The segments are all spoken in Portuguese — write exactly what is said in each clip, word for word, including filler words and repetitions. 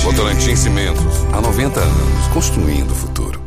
Votorantim Cimentos, há noventa anos, construindo o futuro.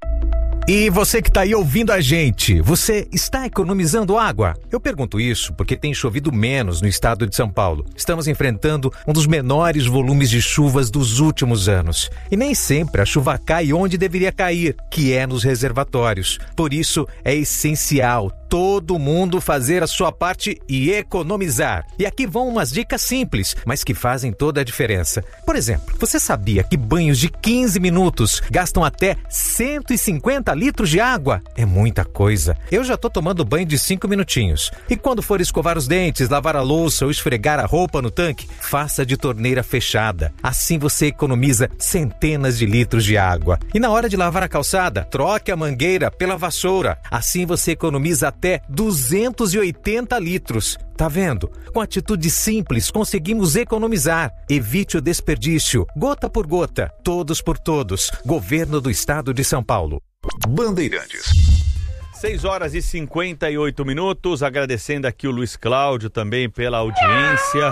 E você que está aí ouvindo a gente, você está economizando água? Eu pergunto isso porque tem chovido menos no estado de São Paulo. Estamos enfrentando um dos menores volumes de chuvas dos últimos anos. E nem sempre a chuva cai onde deveria cair, que é nos reservatórios. Por isso, é essencial todo mundo fazer a sua parte e economizar. E aqui vão umas dicas simples, mas que fazem toda a diferença. Por exemplo, você sabia que banhos de quinze minutos gastam até cento e cinquenta litros de água? É muita coisa. Eu já tô tomando banho de cinco minutinhos. E quando for escovar os dentes, lavar a louça ou esfregar a roupa no tanque, faça de torneira fechada. Assim você economiza centenas de litros de água. E na hora de lavar a calçada, troque a mangueira pela vassoura. Assim você economiza até duzentos e oitenta litros. Tá vendo? Com atitude simples conseguimos economizar. Evite o desperdício. Gota por gota. Todos por todos. Governo do Estado de São Paulo. Bandeirantes. seis horas e cinquenta e oito minutos. Agradecendo aqui o Luiz Cláudio também pela audiência.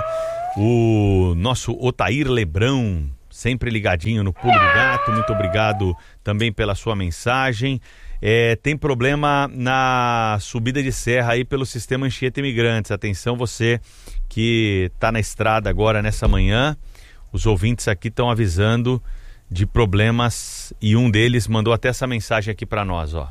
O nosso Otair Lebrão, sempre ligadinho no Pulo do Gato. Muito obrigado também pela sua mensagem. É, tem problema na subida de serra aí pelo sistema Anchieta Imigrantes. Atenção você que está na estrada agora nessa manhã. Os ouvintes aqui estão avisando de problemas e um deles mandou até essa mensagem aqui para nós, ó.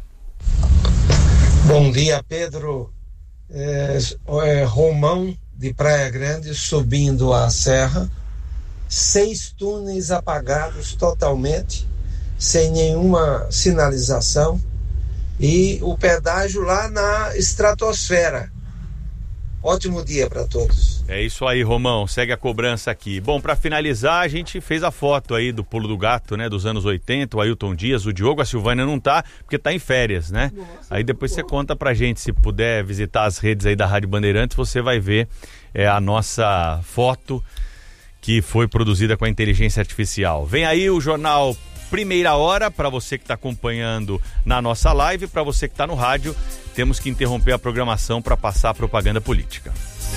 Bom dia, Pedro. É, é, Romão de Praia Grande subindo a serra. Seis túneis apagados totalmente, sem nenhuma sinalização. E o pedágio lá na estratosfera. Ótimo dia para todos. É isso aí, Romão, segue a cobrança aqui. Bom, para finalizar, a gente fez a foto aí do Pulo do Gato, né, dos anos oitenta, o Ailton Dias, o Diogo, a Silvânia não tá, porque tá em férias, né? Nossa, aí depois você conta pra gente, se puder visitar as redes aí da Rádio Bandeirantes, você vai ver é, a nossa foto que foi produzida com a inteligência artificial. Vem aí o jornal Primeira Hora, para você que está acompanhando na nossa live, para você que está no rádio, temos que interromper a programação para passar a propaganda política.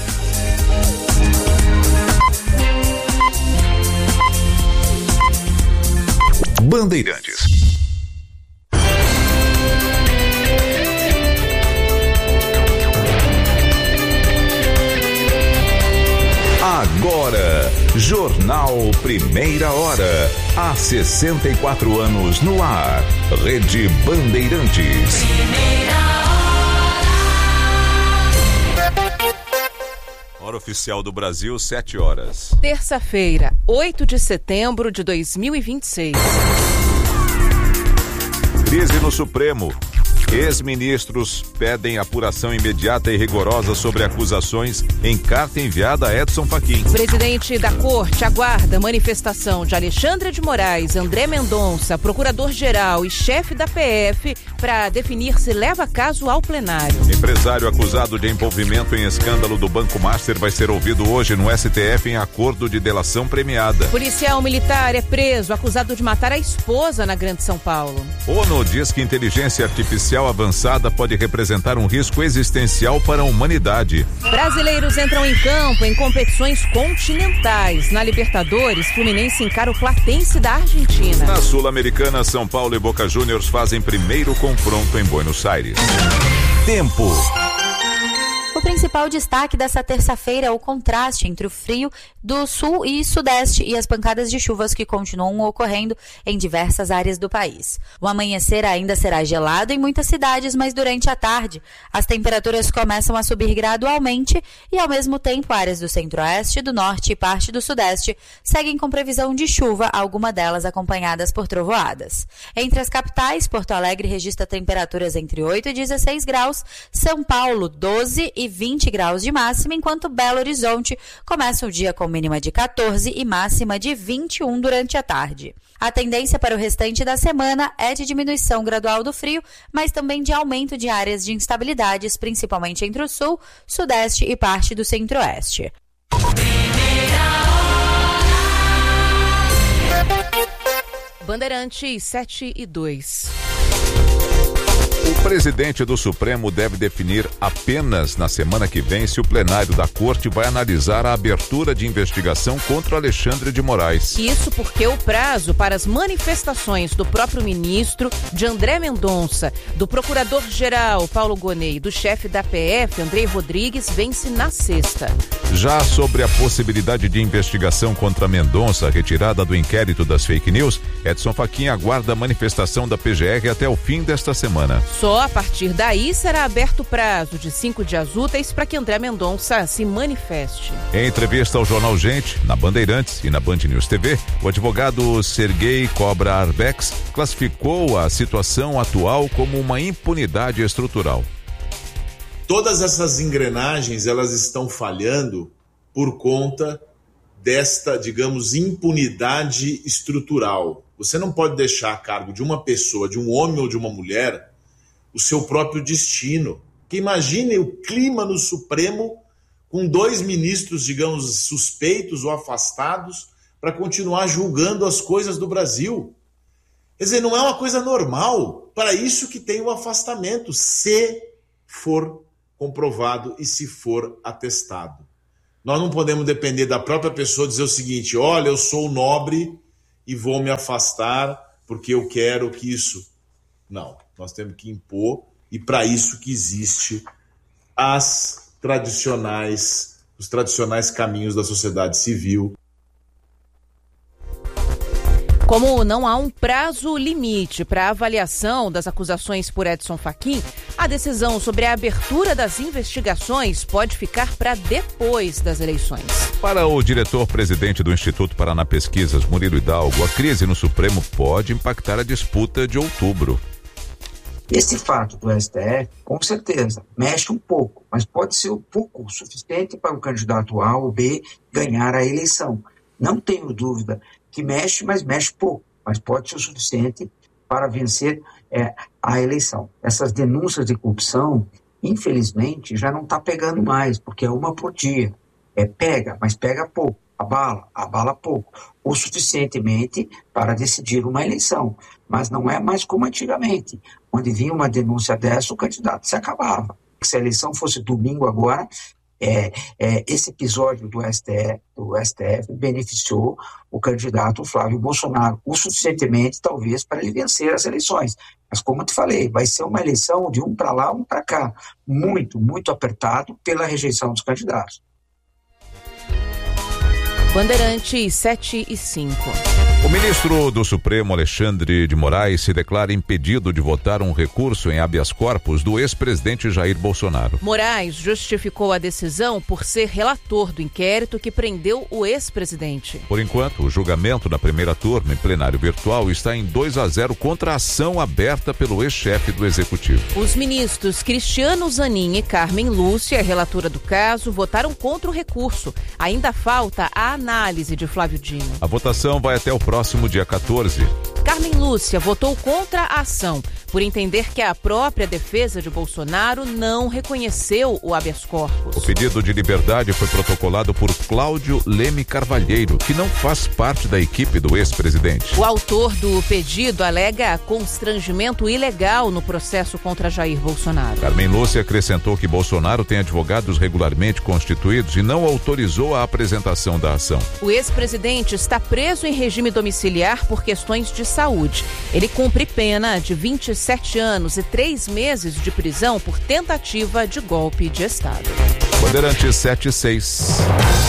Bandeirantes. Agora, Jornal Primeira Hora. Há sessenta e quatro anos no ar. Rede Bandeirantes. Hora oficial do Brasil, sete horas. Terça-feira, oito de setembro de dois mil e vinte e seis. Crise no Supremo. Ex-ministros pedem apuração imediata e rigorosa sobre acusações em carta enviada a Edson Fachin. O presidente da Corte aguarda manifestação de Alexandre de Moraes, André Mendonça, procurador-geral e chefe da P F para definir se leva caso ao plenário. Empresário acusado de envolvimento em escândalo do Banco Master vai ser ouvido hoje no S T F em acordo de delação premiada. Policial militar é preso acusado de matar a esposa na Grande São Paulo. ONU diz que inteligência artificial avançada pode representar um risco existencial para a humanidade. Brasileiros entram em campo em competições continentais. Na Libertadores, Fluminense encara o Platense da Argentina. Na Sul-Americana, São Paulo e Boca Juniors fazem primeiro confronto em Buenos Aires. Tempo. O principal destaque dessa terça-feira é o contraste entre o frio do sul e sudeste e as pancadas de chuvas que continuam ocorrendo em diversas áreas do país. O amanhecer ainda será gelado em muitas cidades, mas durante a tarde as temperaturas começam a subir gradualmente e, ao mesmo tempo, áreas do centro-oeste, do norte e parte do sudeste seguem com previsão de chuva, algumas delas acompanhadas por trovoadas. Entre as capitais, Porto Alegre registra temperaturas entre oito e dezesseis graus, São Paulo doze e vinte graus de máxima, enquanto Belo Horizonte começa o dia com mínima de quatorze e máxima de vinte e um durante a tarde. A tendência para o restante da semana é de diminuição gradual do frio, mas também de aumento de áreas de instabilidades, principalmente entre o sul, sudeste e parte do centro-oeste. Bandeirantes sete e dois. O presidente do Supremo deve definir apenas na semana que vem se o plenário da Corte vai analisar a abertura de investigação contra Alexandre de Moraes. Isso porque o prazo para as manifestações do próprio ministro, de André Mendonça, do procurador-geral Paulo Gonet e do chefe da P F, Andrei Rodrigues, vence na sexta. Já sobre a possibilidade de investigação contra Mendonça, retirada do inquérito das fake news, Edson Fachin aguarda a manifestação da P G R até o fim desta semana. Só a partir daí será aberto o prazo de cinco dias úteis para que André Mendonça se manifeste. Em entrevista ao jornal Gente, na Bandeirantes e na Band News T V, o advogado Sergei Cobra Arbex classificou a situação atual como uma impunidade estrutural. Todas essas engrenagens, elas estão falhando por conta desta, digamos, impunidade estrutural. Você não pode deixar a cargo de uma pessoa, de um homem ou de uma mulher, o seu próprio destino. Que imagine o clima no Supremo com dois ministros, digamos, suspeitos ou afastados para continuar julgando as coisas do Brasil. Quer dizer, não é uma coisa normal. Para isso que tem o afastamento, se for comprovado e se for atestado. Nós não podemos depender da própria pessoa dizer o seguinte: olha, eu sou nobre e vou me afastar porque eu quero que isso... Não, nós temos que impor, e para isso que existe as tradicionais, os tradicionais caminhos da sociedade civil. Como não há um prazo limite para a avaliação das acusações por Edson Fachin, a decisão sobre a abertura das investigações pode ficar para depois das eleições. Para o diretor-presidente do Instituto Paraná Pesquisas, Murilo Hidalgo, a crise no Supremo pode impactar a disputa de outubro. Esse fato do S T F, com certeza, mexe um pouco, mas pode ser um pouco o suficiente para o candidato A ou B ganhar a eleição. Não tenho dúvida que mexe, mas mexe pouco, mas pode ser o suficiente para vencer é, a eleição. Essas denúncias de corrupção, infelizmente, já não está pegando mais, porque é uma por dia. É, pega, mas pega pouco, abala, abala pouco, o suficientemente para decidir uma eleição. Mas não é mais como antigamente, onde vinha uma denúncia dessa, o candidato se acabava. Se a eleição fosse domingo agora, É, é, esse episódio do S T F, do S T F beneficiou o candidato Flávio Bolsonaro o suficientemente, talvez, para ele vencer as eleições. Mas, como eu te falei, vai ser uma eleição de um para lá, um para cá, muito, muito apertado pela rejeição dos candidatos. Bandeirantes sete e cinco. O ministro do Supremo, Alexandre de Moraes, se declara impedido de votar um recurso em habeas corpus do ex-presidente Jair Bolsonaro. Moraes justificou a decisão por ser relator do inquérito que prendeu o ex-presidente. Por enquanto, o julgamento na primeira turma em plenário virtual está em dois a zero contra a ação aberta pelo ex-chefe do Executivo. Os ministros Cristiano Zanin e Carmen Lúcia, relatora do caso, votaram contra o recurso. Ainda falta a análise de Flávio Dino. A votação vai até o próximo dia quatorze. Carmen Lúcia votou contra a ação, por entender que a própria defesa de Bolsonaro não reconheceu o habeas corpus. O pedido de liberdade foi protocolado por Cláudio Leme Carvalheiro, que não faz parte da equipe do ex-presidente. O autor do pedido alega constrangimento ilegal no processo contra Jair Bolsonaro. Carmen Lúcia acrescentou que Bolsonaro tem advogados regularmente constituídos e não autorizou a apresentação da ação. O ex-presidente está preso em regime domiciliar por questões de saúde. Ele cumpre pena de vinte e sete anos e três meses de prisão por tentativa de golpe de Estado. Bandeirantes sete e seis.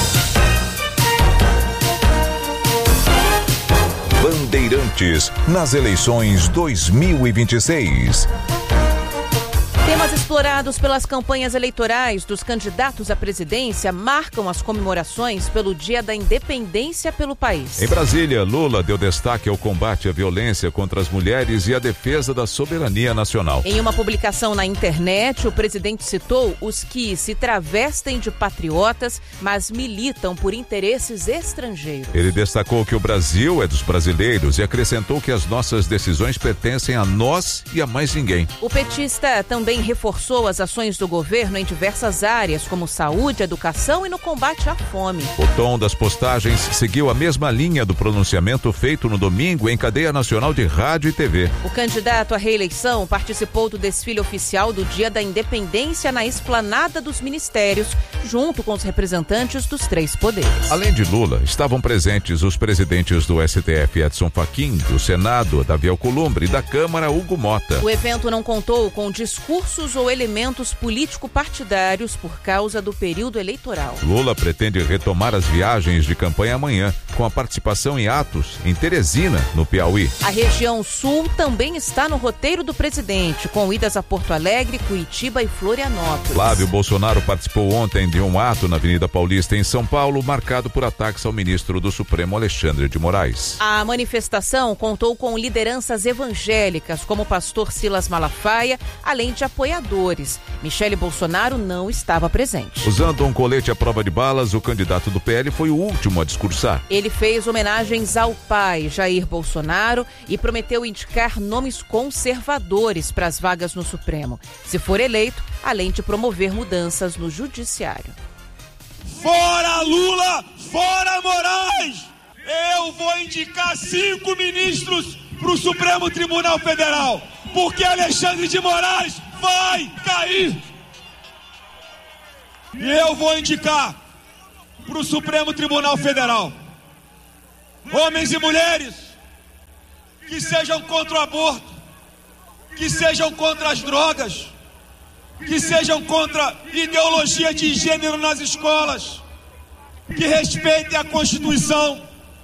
Bandeirantes nas eleições dois mil e vinte e seis. Temas explorados pelas campanhas eleitorais dos candidatos à presidência marcam as comemorações pelo Dia da Independência pelo país. Em Brasília, Lula deu destaque ao combate à violência contra as mulheres e à defesa da soberania nacional. Em uma publicação na internet, o presidente citou os que se travestem de patriotas, mas militam por interesses estrangeiros. Ele destacou que o Brasil é dos brasileiros e acrescentou que as nossas decisões pertencem a nós e a mais ninguém. O petista também reforçou reforçou as ações do governo em diversas áreas, como saúde, educação e no combate à fome. O tom das postagens seguiu a mesma linha do pronunciamento feito no domingo em cadeia nacional de rádio e T V. O candidato à reeleição participou do desfile oficial do Dia da Independência na esplanada dos ministérios, junto com os representantes dos três poderes. Além de Lula, estavam presentes os presidentes do S T F, Edson Fachin, do Senado, Davi Alcolumbre, e da Câmara, Hugo Mota. O evento não contou com discursos ou elementos político-partidários por causa do período eleitoral. Lula pretende retomar as viagens de campanha amanhã, com a participação em atos em Teresina, no Piauí. A região sul também está no roteiro do presidente, com idas a Porto Alegre, Curitiba e Florianópolis. Flávio Bolsonaro participou ontem de um ato na Avenida Paulista, em São Paulo, marcado por ataques ao ministro do Supremo, Alexandre de Moraes. A manifestação contou com lideranças evangélicas, como o pastor Silas Malafaia, além de apoiadores. Michele Bolsonaro não estava presente. Usando um colete à prova de balas, o candidato do P L foi o último a discursar. Ele fez homenagens ao pai, Jair Bolsonaro, e prometeu indicar nomes conservadores para as vagas no Supremo, se for eleito, além de promover mudanças no judiciário. Fora Lula, fora Moraes! Eu vou indicar cinco ministros para o Supremo Tribunal Federal, porque Alexandre de Moraes vai cair. E eu vou indicar para o Supremo Tribunal Federal homens e mulheres que sejam contra o aborto, que sejam contra as drogas, que sejam contra ideologia de gênero nas escolas, que respeitem a Constituição.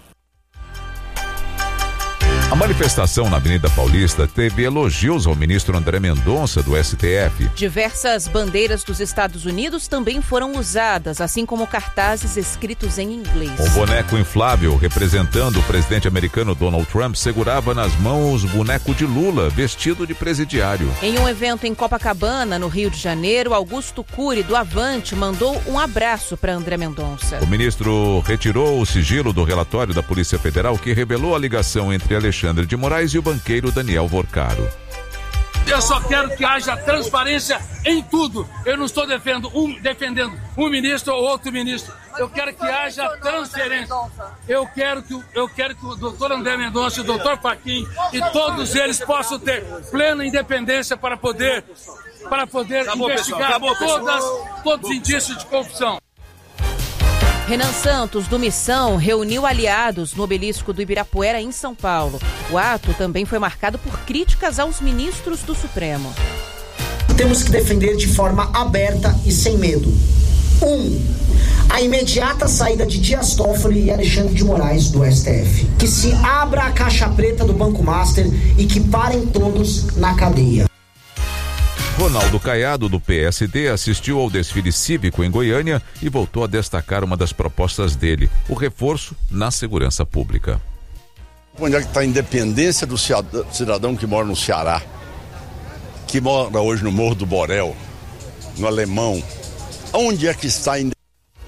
A manifestação na Avenida Paulista teve elogios ao ministro André Mendonça, do S T F. Diversas bandeiras dos Estados Unidos também foram usadas, assim como cartazes escritos em inglês. Um boneco inflável representando o presidente americano Donald Trump segurava nas mãos o boneco de Lula, vestido de presidiário. Em um evento em Copacabana, no Rio de Janeiro, Augusto Cury, do Avante, mandou um abraço para André Mendonça. O ministro retirou o sigilo do relatório da Polícia Federal que revelou a ligação entre Alexandre Alexandre de Moraes e o banqueiro Daniel Vorcaro. Eu só quero que haja transparência em tudo. Eu não estou defendendo um, defendendo um ministro ou outro ministro. Eu quero que haja transferência. Eu quero que, eu quero que o doutor André Mendonça e o doutor Fachin e todos eles possam ter plena independência para poder, para poder Acabou, investigar Acabou, todas, todos os indícios de corrupção. Renan Santos, do Missão, reuniu aliados no obelisco do Ibirapuera, em São Paulo. O ato também foi marcado por críticas aos ministros do Supremo. Temos que defender de forma aberta e sem medo. Um, a imediata saída de Dias Toffoli e Alexandre de Moraes do S T F. Que se abra a caixa preta do Banco Master e que parem todos na cadeia. Ronaldo Caiado, do P S D, assistiu ao desfile cívico em Goiânia e voltou a destacar uma das propostas dele, o reforço na segurança pública. Onde é que está a independência do cidadão que mora no Ceará, que mora hoje no Morro do Borel, no Alemão? Onde é que está a independência?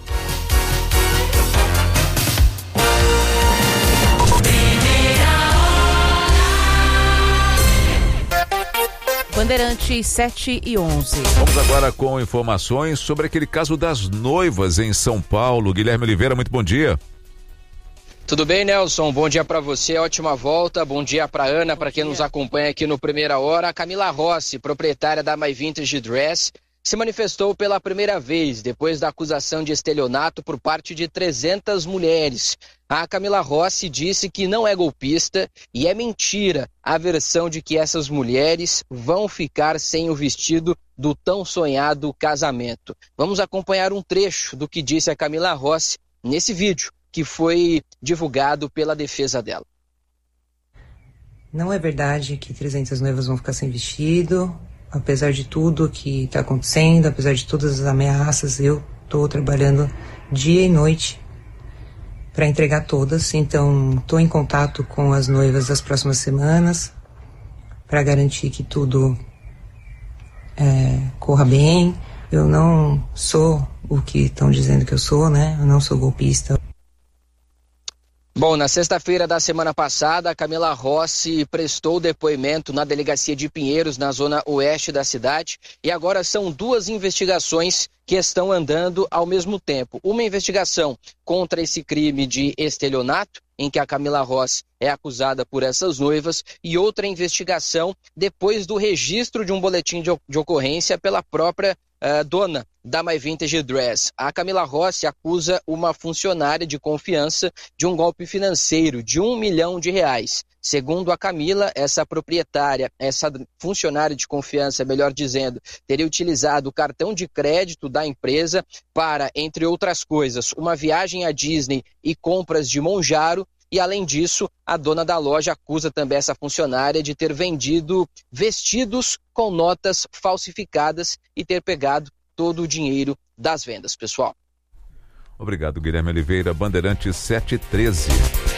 Bandeirantes sete e onze. Vamos agora com informações sobre aquele caso das noivas em São Paulo. Guilherme Oliveira, muito bom dia. Tudo bem, Nelson? Bom dia para você, ótima volta. Bom dia para Ana, para quem nos acompanha aqui no Primeira Hora. A Camila Rossi, proprietária da My Vintage Dress, se manifestou pela primeira vez depois da acusação de estelionato por parte de trezentas mulheres. A Camila Rossi disse que não é golpista e é mentira a versão de que essas mulheres vão ficar sem o vestido do tão sonhado casamento. Vamos acompanhar um trecho do que disse a Camila Rossi nesse vídeo que foi divulgado pela defesa dela. Não é verdade que trezentas noivas vão ficar sem vestido. Apesar de tudo que está acontecendo, apesar de todas as ameaças, eu estou trabalhando dia e noite para entregar todas. Então, estou em contato com as noivas das próximas semanas para garantir que tudo é, corra bem. Eu não sou o que estão dizendo que eu sou, né? Eu não sou golpista. Bom, na sexta-feira da semana passada, a Camila Rossi prestou depoimento na delegacia de Pinheiros, na zona oeste da cidade, e agora são duas investigações que estão andando ao mesmo tempo. Uma investigação contra esse crime de estelionato, em que a Camila Rossi é acusada por essas noivas, e outra investigação depois do registro de um boletim de, de ocorrência pela própria uh, dona da My Vintage Dress. A Camila Rossi acusa uma funcionária de confiança de um golpe financeiro de um milhão de reais. Segundo a Camila, essa proprietária, essa funcionária de confiança, melhor dizendo, teria utilizado o cartão de crédito da empresa para, entre outras coisas, uma viagem à Disney e compras de Monjaro. E, além disso, a dona da loja acusa também essa funcionária de ter vendido vestidos com notas falsificadas e ter pegado todo o dinheiro das vendas, pessoal. Obrigado, Guilherme Oliveira, Bandeirantes sete e treze.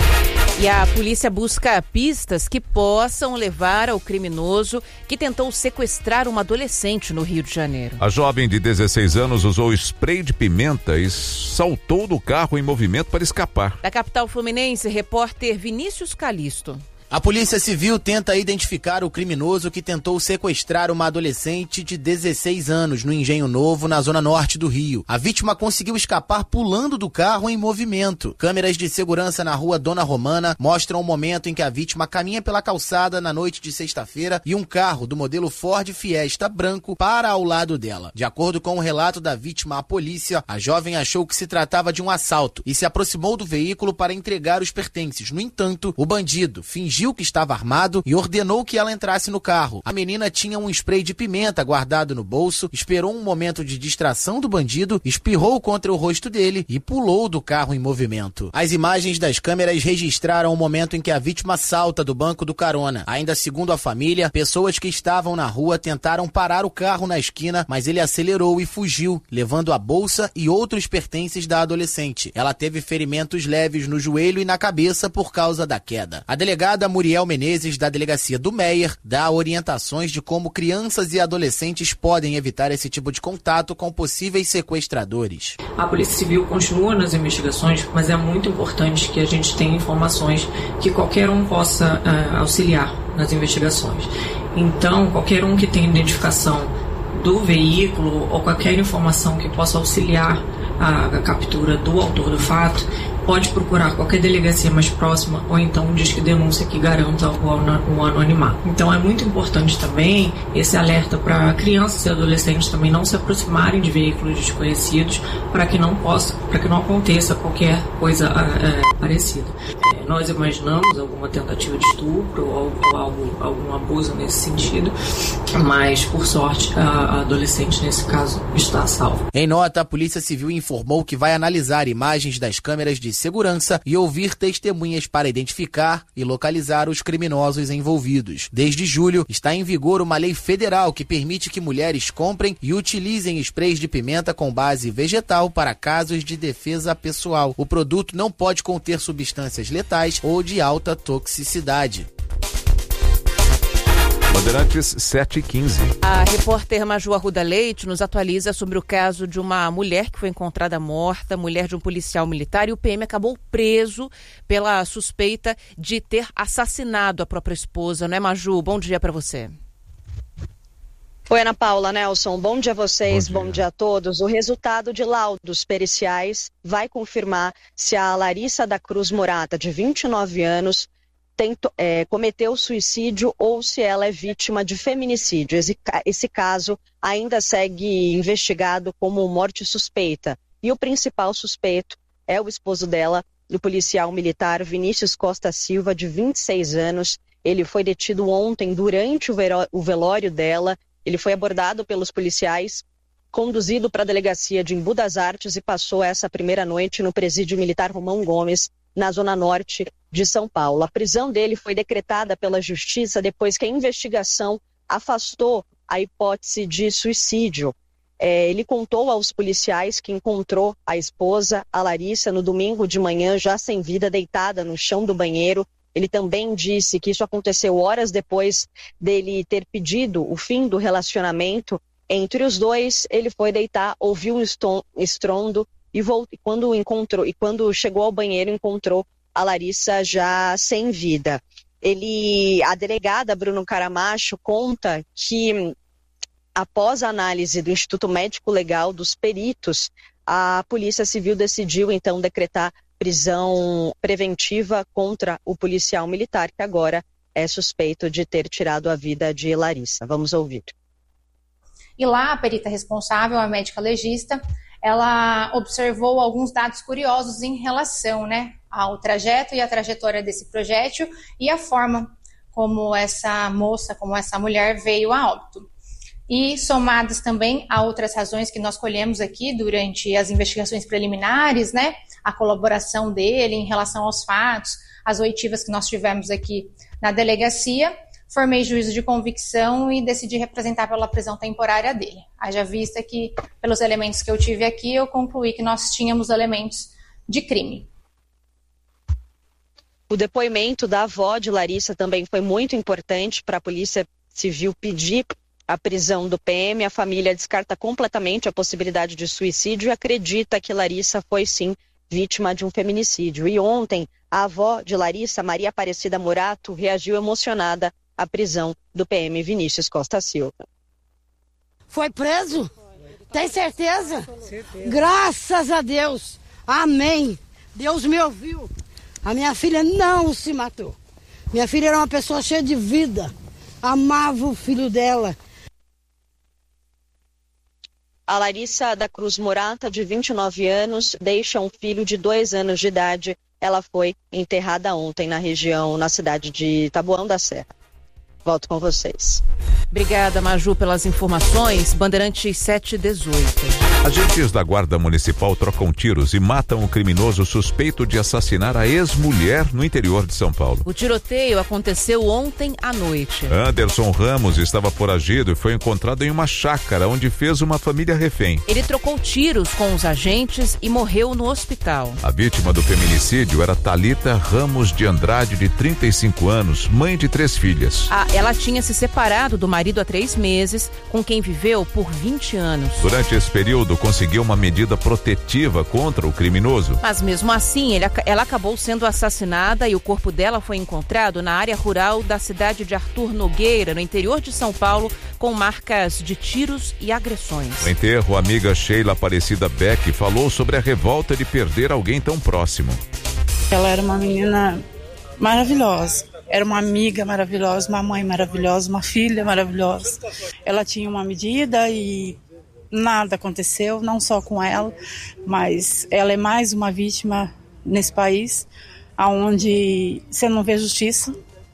E a polícia busca pistas que possam levar ao criminoso que tentou sequestrar uma adolescente no Rio de Janeiro. A jovem de dezesseis anos usou spray de pimenta e saltou do carro em movimento para escapar. Da capital fluminense, repórter Vinícius Calisto. A Polícia Civil tenta identificar o criminoso que tentou sequestrar uma adolescente de dezesseis anos no Engenho Novo, na zona norte do Rio. A vítima conseguiu escapar pulando do carro em movimento. Câmeras de segurança na rua Dona Romana mostram o momento em que a vítima caminha pela calçada na noite de sexta-feira e um carro do modelo Ford Fiesta branco para ao lado dela. De acordo com o relato da vítima à polícia, a jovem achou que se tratava de um assalto e se aproximou do veículo para entregar os pertences. No entanto, o bandido fingiu que estava armado e ordenou que ela entrasse no carro. A menina tinha um spray de pimenta guardado no bolso, esperou um momento de distração do bandido, espirrou contra o rosto dele e pulou do carro em movimento. As imagens das câmeras registraram o momento em que a vítima salta do banco do carona. Ainda segundo a família, pessoas que estavam na rua tentaram parar o carro na esquina, mas ele acelerou e fugiu, levando a bolsa e outros pertences da adolescente. Ela teve ferimentos leves no joelho e na cabeça por causa da queda. A delegada Muriel Menezes, da delegacia do Meier, dá orientações de como crianças e adolescentes podem evitar esse tipo de contato com possíveis sequestradores. A Polícia Civil continua nas investigações, mas é muito importante que a gente tenha informações que qualquer um possa uh, auxiliar nas investigações. Então, qualquer um que tenha identificação do veículo ou qualquer informação que possa auxiliar a, a captura do autor do fato, pode procurar qualquer delegacia mais próxima ou então um disque denúncia que garanta o anonimato. Então é muito importante também esse alerta para crianças e adolescentes também não se aproximarem de veículos desconhecidos para que não possa, para que não aconteça qualquer coisa é, parecida. É, nós imaginamos alguma tentativa de estupro ou, ou algo, algum abuso nesse sentido, mas por sorte a, a adolescente nesse caso está salva. Em nota, a Polícia Civil informou que vai analisar imagens das câmeras de segurança e ouvir testemunhas para identificar e localizar os criminosos envolvidos. Desde julho, está em vigor uma lei federal que permite que mulheres comprem e utilizem sprays de pimenta com base vegetal para casos de defesa pessoal. O produto não pode conter substâncias letais ou de alta toxicidade. Bandeirantes sete e quinze. A repórter Maju Arruda Leite nos atualiza sobre o caso de uma mulher que foi encontrada morta, mulher de um policial militar, e o P M acabou preso pela suspeita de ter assassinado a própria esposa, não é, Maju? Bom dia para você. Oi, Ana Paula, Nelson, bom dia a vocês, bom dia. bom dia a todos. O resultado de laudos periciais vai confirmar se a Larissa da Cruz Morata, de vinte e nove anos, Tento, é, cometeu suicídio ou se ela é vítima de feminicídio. Esse, esse caso ainda segue investigado como morte suspeita. E o principal suspeito é o esposo dela, o policial militar Vinícius Costa Silva, de vinte e seis anos. Ele foi detido ontem durante o velório dela. Ele foi abordado pelos policiais, conduzido para a delegacia de Embu das Artes e passou essa primeira noite no presídio militar Romão Gomes, na zona norte de São Paulo. A prisão dele foi decretada pela Justiça depois que a investigação afastou a hipótese de suicídio. É, ele contou aos policiais que encontrou a esposa, a Larissa, no domingo de manhã, já sem vida, deitada no chão do banheiro. Ele também disse que isso aconteceu horas depois dele ter pedido o fim do relacionamento entre os dois. Ele foi deitar, ouviu um estrondo e voltou, quando encontrou e quando chegou ao banheiro encontrou a Larissa já sem vida. Ele, a delegada Bruno Caramacho conta que, após a análise do Instituto Médico Legal dos peritos, a Polícia Civil decidiu então decretar prisão preventiva contra o policial militar, que agora é suspeito de ter tirado a vida de Larissa. Vamos ouvir. E lá a perita responsável, a médica legista, ela observou alguns dados curiosos em relação, né, ao trajeto e a trajetória desse projétil e a forma como essa moça, como essa mulher veio a óbito. E somadas também a outras razões que nós colhemos aqui durante as investigações preliminares, né, a colaboração dele em relação aos fatos, as oitivas que nós tivemos aqui na delegacia, formei juízo de convicção e decidi representar pela prisão temporária dele. Haja vista que, pelos elementos que eu tive aqui, eu concluí que nós tínhamos elementos de crime. O depoimento da avó de Larissa também foi muito importante para a Polícia Civil pedir a prisão do P M. A família descarta completamente a possibilidade de suicídio e acredita que Larissa foi, sim, vítima de um feminicídio. E ontem, a avó de Larissa, Maria Aparecida Morato, reagiu emocionada à prisão do P M Vinícius Costa Silva. Foi preso? Tem certeza? certeza? Graças a Deus. Amém. Deus me ouviu. A minha filha não se matou. Minha filha era uma pessoa cheia de vida. Amava o filho dela. A Larissa da Cruz Morata, de vinte e nove anos, deixa um filho de dois anos de idade. Ela foi enterrada ontem na região, na cidade de Taboão da Serra. Volto com vocês. Obrigada, Maju, pelas informações. Bandeirantes sete e dezoito. Agentes da Guarda Municipal trocam tiros e matam o criminoso suspeito de assassinar a ex-mulher no interior de São Paulo. O tiroteio aconteceu ontem à noite. Anderson Ramos estava foragido e foi encontrado em uma chácara onde fez uma família refém. Ele trocou tiros com os agentes e morreu no hospital. A vítima do feminicídio era Thalita Ramos de Andrade, de trinta e cinco anos, mãe de três filhas. Ah, ela tinha se separado do marido há três meses, com quem viveu por vinte anos. Durante esse período, conseguiu uma medida protetiva contra o criminoso. Mas mesmo assim, ele, ela acabou sendo assassinada e o corpo dela foi encontrado na área rural da cidade de Arthur Nogueira, no interior de São Paulo, com marcas de tiros e agressões. No enterro, a amiga Sheila Aparecida Beck falou sobre a revolta de perder alguém tão próximo. Ela era uma menina maravilhosa. Era uma amiga maravilhosa, uma mãe maravilhosa, uma filha maravilhosa. Ela tinha uma medida e nada aconteceu, não só com ela, mas ela é mais uma vítima nesse país, onde você não vê justiça.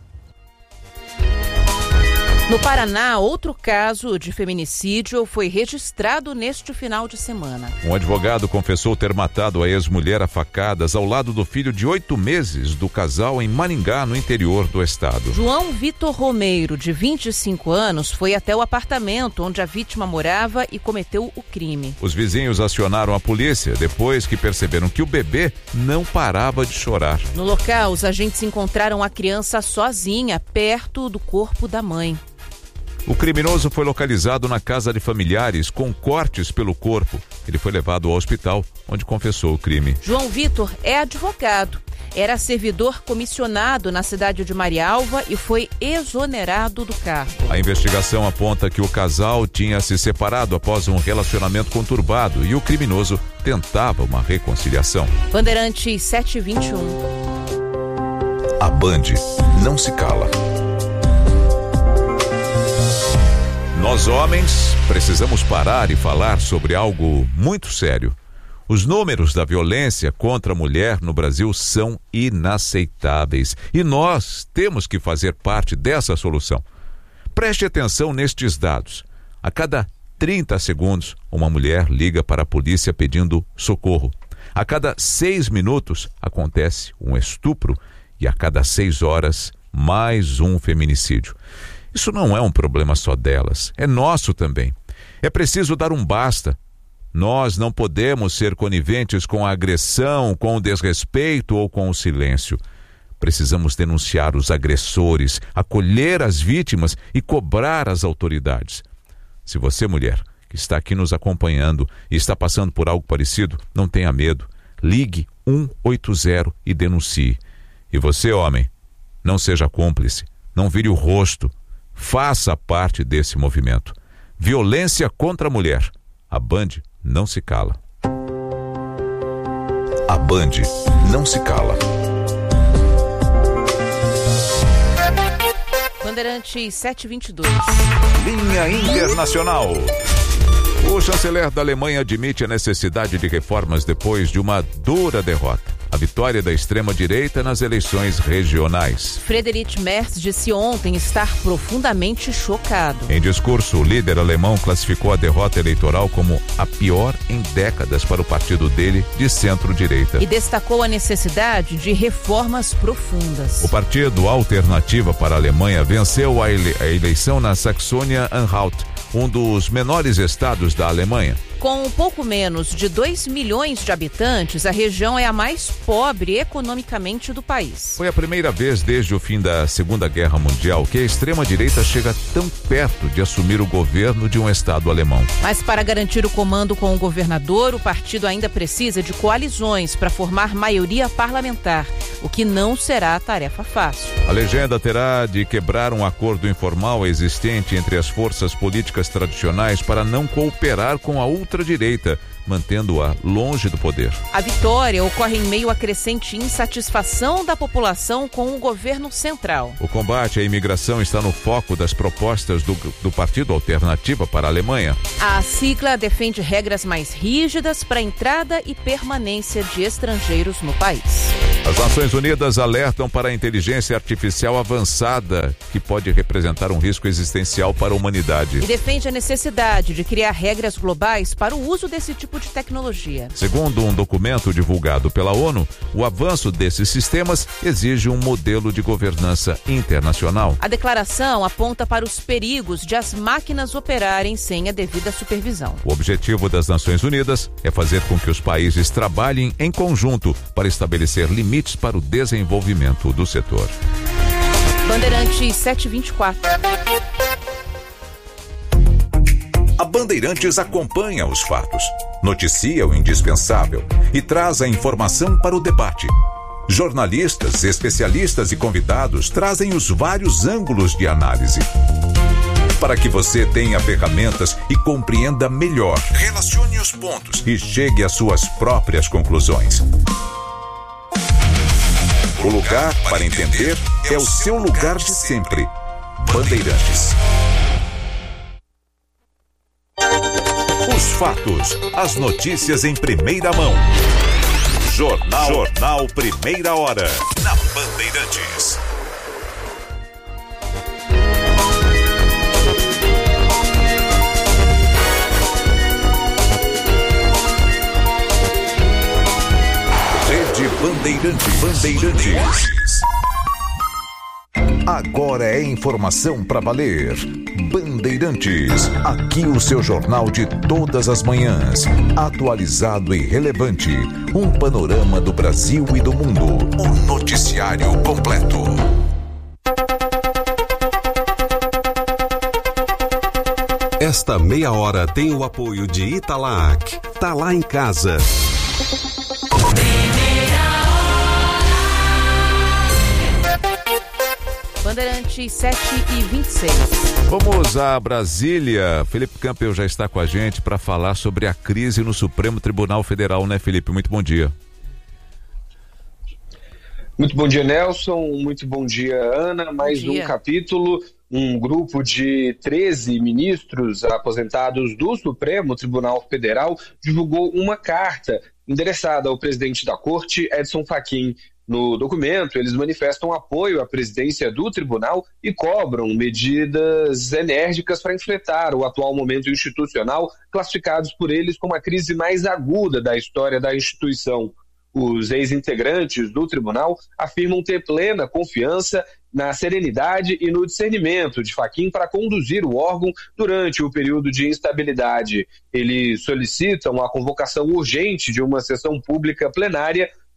No Paraná, outro caso de feminicídio foi registrado neste final de semana. Um advogado confessou ter matado a ex-mulher a facadas ao lado do filho de oito meses do casal em Maringá, no interior do estado. João Vitor Romeiro, de vinte e cinco anos, foi até o apartamento onde a vítima morava e cometeu o crime. Os vizinhos acionaram a polícia depois que perceberam que o bebê não parava de chorar. No local, os agentes encontraram a criança sozinha, perto do corpo da mãe. O criminoso foi localizado na casa de familiares com cortes pelo corpo. Ele foi levado ao hospital, onde confessou o crime. João Vitor é advogado. Era servidor comissionado na cidade de Marialva e foi exonerado do cargo. A investigação aponta que o casal tinha se separado após um relacionamento conturbado e o criminoso tentava uma reconciliação. Bandeirantes sete e vinte e um. A Band não se cala. Nós, homens, precisamos parar e falar sobre algo muito sério. Os números da violência contra a mulher no Brasil são inaceitáveis e nós temos que fazer parte dessa solução. Preste atenção nestes dados. A cada trinta segundos, uma mulher liga para a polícia pedindo socorro. A cada seis minutos, acontece um estupro e a cada seis horas, mais um feminicídio. Isso não é um problema só delas, é nosso também. É preciso dar um basta. Nós não podemos ser coniventes com a agressão, com o desrespeito ou com o silêncio. Precisamos denunciar os agressores, acolher as vítimas e cobrar as autoridades. Se você, mulher, que está aqui nos acompanhando e está passando por algo parecido, não tenha medo. Ligue um oito zero e denuncie. E você, homem, não seja cúmplice, não vire o rosto, faça parte desse movimento. Violência contra a mulher. A Band não se cala. A Band não se cala. Bandeirantes sete e vinte e dois. Linha Internacional. O chanceler da Alemanha admite a necessidade de reformas depois de uma dura derrota. A vitória da extrema-direita nas eleições regionais. Friedrich Merz disse ontem estar profundamente chocado. Em discurso, o líder alemão classificou a derrota eleitoral como a pior em décadas para o partido dele de centro-direita. E destacou a necessidade de reformas profundas. O partido Alternativa para a Alemanha venceu a, ele- a eleição na Saxônia-Anhalt, um dos menores estados da Alemanha. Com um pouco menos de dois milhões de habitantes, a região é a mais pobre economicamente do país. Foi a primeira vez desde o fim da Segunda Guerra Mundial que a extrema-direita chega tão perto de assumir o governo de um estado alemão. Mas para garantir o comando com o governador, o partido ainda precisa de coalizões para formar maioria parlamentar, o que não será tarefa fácil. A legenda terá de quebrar um acordo informal existente entre as forças políticas tradicionais para não cooperar com a ultradireita, mantendo-a longe do poder. A vitória ocorre em meio à crescente insatisfação da população com o governo central. O combate à imigração está no foco das propostas do, do Partido Alternativa para a Alemanha. A sigla defende regras mais rígidas para a entrada e permanência de estrangeiros no país. As Nações Unidas alertam para a inteligência artificial avançada, que pode representar um risco existencial para a humanidade. E defende a necessidade de criar regras globais para o uso desse tipo de tecnologia. Segundo um documento divulgado pela ONU, o avanço desses sistemas exige um modelo de governança internacional. A declaração aponta para os perigos de as máquinas operarem sem a devida supervisão. O objetivo das Nações Unidas é fazer com que os países trabalhem em conjunto para estabelecer limites para o desenvolvimento do setor. Bandeirantes sete e vinte e quatro. A Bandeirantes acompanha os fatos, noticia o indispensável e traz a informação para o debate. Jornalistas, especialistas e convidados trazem os vários ângulos de análise, para que você tenha ferramentas e compreenda melhor. Relacione os pontos e chegue às suas próprias conclusões. O lugar para entender é o seu lugar de sempre. Bandeirantes. Os fatos, as notícias em primeira mão. Jornal, Jornal Primeira Hora, na Bandeirantes. Rede Bandeirantes. Bandeirantes. Agora é informação para valer. Bandeirantes, aqui o seu jornal de todas as manhãs, atualizado e relevante, um panorama do Brasil e do mundo, o noticiário completo. Esta meia hora tem o apoio de Italac. Tá lá em casa. Bandeirantes sete e vinte e seis. Vamos a Brasília. Felipe Campbell já está com a gente para falar sobre a crise no Supremo Tribunal Federal, né, Felipe? Muito bom dia. Muito bom dia, Nelson. Muito bom dia, Ana. Mais um capítulo. Um grupo de treze ministros aposentados do Supremo Tribunal Federal divulgou uma carta endereçada ao presidente da Corte, Edson Fachin. No documento, eles manifestam apoio à presidência do tribunal e cobram medidas enérgicas para enfrentar o atual momento institucional, classificados por eles como a crise mais aguda da história da instituição. Os ex-integrantes do tribunal afirmam ter plena confiança na serenidade e no discernimento de Fachin para conduzir o órgão durante o período de instabilidade. Eles solicitam a convocação urgente de uma sessão pública plenária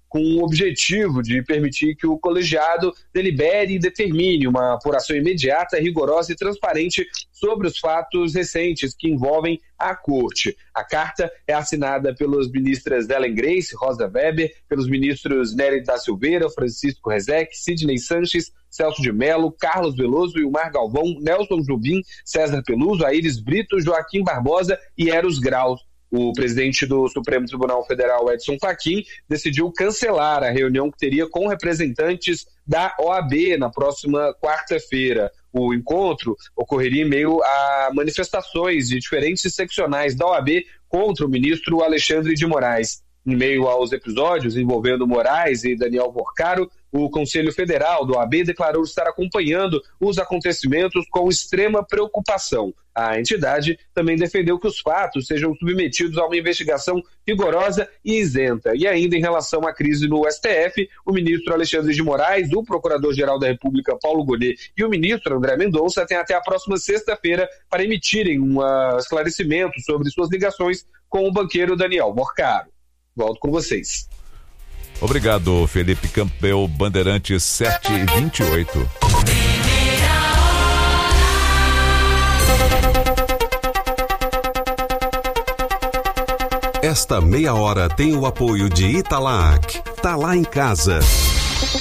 com o objetivo de permitir que o colegiado delibere e determine uma apuração imediata, rigorosa e transparente sobre os fatos recentes que envolvem a Corte. A carta é assinada pelas ministras Ellen Grace, Rosa Weber, pelos ministros Nery da Silveira, Francisco Rezec, Sidney Sanches, Celso de Mello, Carlos Veloso, Ilmar Galvão, Nelson Jobim, César Peluso, Aires Brito, Joaquim Barbosa e Eros Graus. O presidente do Supremo Tribunal Federal, Edson Fachin, decidiu cancelar a reunião que teria com representantes da O A B na próxima quarta-feira. O encontro ocorreria em meio a manifestações de diferentes seccionais da O A B contra o ministro Alexandre de Moraes. Em meio aos episódios envolvendo Moraes e Daniel Porcaro, o Conselho Federal do O A B declarou estar acompanhando os acontecimentos com extrema preocupação. A entidade também defendeu que os fatos sejam submetidos a uma investigação rigorosa e isenta. E ainda em relação à crise no S T F, o ministro Alexandre de Moraes, o Procurador-Geral da República, Paulo Gonet, e o ministro André Mendonça têm até a próxima sexta-feira para emitirem um uh, esclarecimento sobre suas ligações com o banqueiro Daniel Porcaro. Volto com vocês. Obrigado, Felipe Campbell, Bandeirantes sete e vinte e oito. Esta meia hora tem o apoio de Italac. Tá lá em casa.